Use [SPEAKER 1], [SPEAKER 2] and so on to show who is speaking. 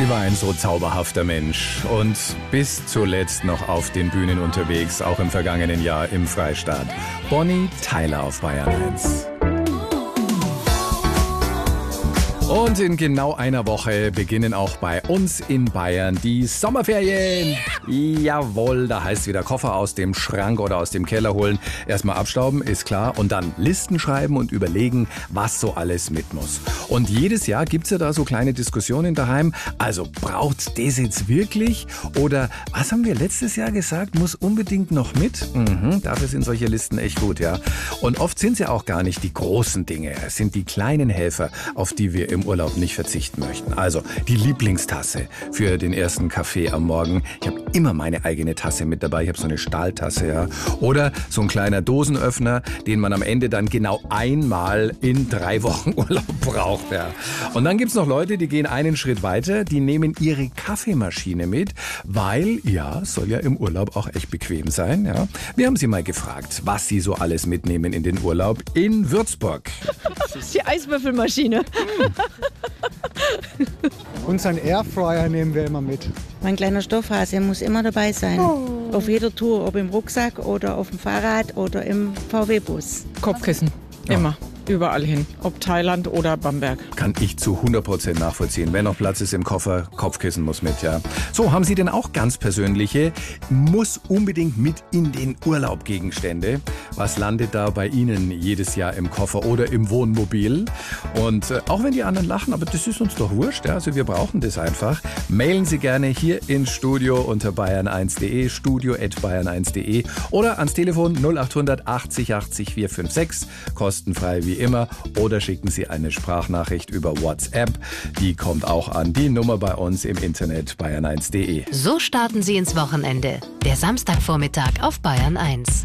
[SPEAKER 1] Sie war ein so zauberhafter Mensch und bis zuletzt noch auf den Bühnen unterwegs, auch im vergangenen Jahr im Freistaat. Bonnie Tyler auf Bayern 1. Und in genau einer Woche beginnen auch bei uns in Bayern die Sommerferien. Jawohl, da heißt wieder Koffer aus dem Schrank oder aus dem Keller holen. Erstmal abstauben, ist klar. Und dann Listen schreiben und überlegen, was so alles mit muss. Und jedes Jahr gibt's ja da so kleine Diskussionen daheim. Also braucht's das jetzt wirklich? Oder was haben wir letztes Jahr gesagt? Muss unbedingt noch mit? Dafür sind solche Listen echt gut, ja. Und oft sind's ja auch gar nicht die großen Dinge. Es sind die kleinen Helfer, auf die wir im Urlaub nicht verzichten möchten. Also die Lieblingstasse für den ersten Kaffee am Morgen. Ich habe immer meine eigene Tasse mit dabei. Ich habe so eine Stahltasse, ja. Oder so ein kleiner Dosenöffner, den man am Ende dann genau einmal in 3 Wochen Urlaub braucht, ja. Und dann gibt's noch Leute, die gehen einen Schritt weiter. Die nehmen ihre Kaffeemaschine mit, weil, ja, soll ja im Urlaub auch echt bequem sein, ja. Wir haben sie mal gefragt, was sie so alles mitnehmen in den Urlaub in Würzburg.
[SPEAKER 2] Die Eiswürfelmaschine.
[SPEAKER 3] Unseren Airfryer nehmen wir immer mit.
[SPEAKER 4] Mein kleiner Stoffhase muss immer dabei sein. Auf jeder Tour, ob im Rucksack oder auf dem Fahrrad oder im VW-Bus.
[SPEAKER 2] Kopfkissen. Immer. Überall hin. Ob Thailand oder Bamberg.
[SPEAKER 1] Kann ich zu 100% nachvollziehen. Wenn noch Platz ist im Koffer, Kopfkissen muss mit, ja. So, haben Sie denn auch ganz persönliche, muss unbedingt mit in den Urlaub Gegenstände? Was landet da bei Ihnen jedes Jahr im Koffer oder im Wohnmobil? Und auch wenn die anderen lachen, aber das ist uns doch wurscht, ja. Also wir brauchen das einfach. Mailen Sie gerne hier ins Studio unter bayern1.de, studio@bayern1.de oder ans Telefon 0800 80 80 456, kostenfrei wie immer, oder schicken Sie eine Sprachnachricht über WhatsApp. Die kommt auch an die Nummer bei uns im Internet bayern1.de.
[SPEAKER 5] So starten Sie ins Wochenende. Der Samstagvormittag auf Bayern 1.